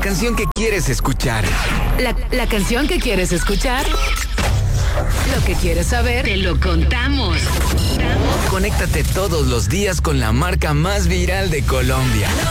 canción que quieres escuchar. La canción que quieres escuchar. Lo que quieres saber, te lo contamos. Conéctate todos los días con la marca más viral de Colombia.